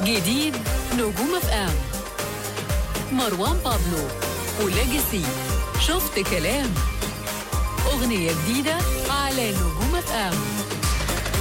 جديد نجوم اف ام، مروان بابلو ولاجسي. شفت كلام، أغنية جديدة على نجوم اف ام.